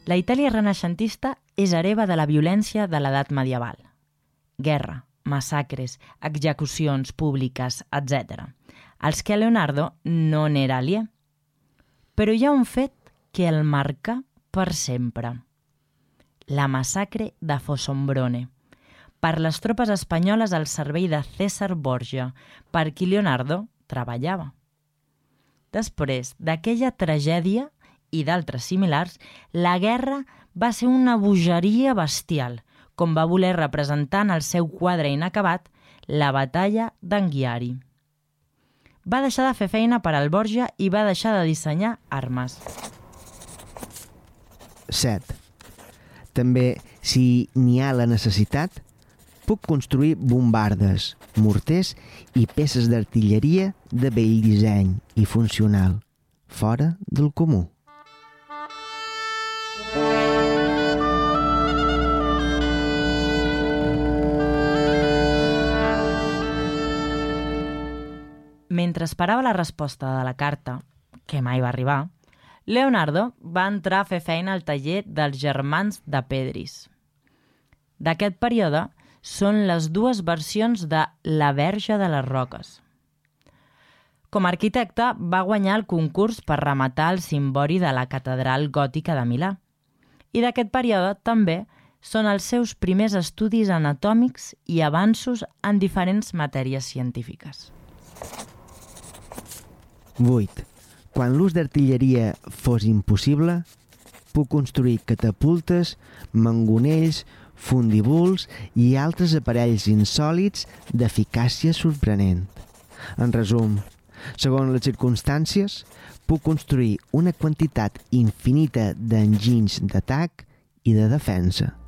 La Itàlia renaixentista és hereva de la violència de l'edat medieval. Guerra, massacres, execucions públiques, etc. Els que Leonardo no n'era aliè. Però hi ha un fet que el marca per sempre. La massacre de Fossombrone, per les tropes espanyoles al servei de César Borgia, per qui Leonardo treballava. Després d'aquella tragèdia i d'altres similars, la guerra va ser una bogeria bestial, com va voler representar en el seu quadre inacabat la batalla d'Anghiari. Va deixar de fer feina per al Borgia i va deixar de dissenyar armes. 7. També, si n'hi ha la necessitat, puc construir bombardes, morters i peces d'artilleria de bell disseny i funcional, fora del comú. Mentre esperava la resposta de la carta, que mai va arribar, Leonardo va entrar a fer feina al taller dels germans de Pedris. D'aquest període són les dues versions de La Verge de les Roques. Com a arquitecte va guanyar el concurs per rematar el cimbori de la catedral gòtica de Milà. I d'aquest període també són els seus primers estudis anatòmics i avanços en diferents matèries científiques. 8. Quan l'ús d'artilleria fos impossible, puc construir catapultes, mangonells, fundibuls i altres aparells insòlits d'eficàcia sorprenent. En resum, segons les circumstàncies, puc construir una quantitat infinita d'enginys d'atac i de defensa.